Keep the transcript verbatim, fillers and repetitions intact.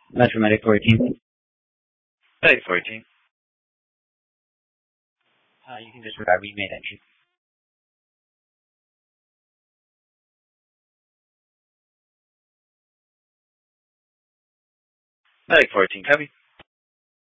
Metro Medic fourteen. Medic fourteen. Uh, you can disregard. We made entry. Medic fourteen, copy.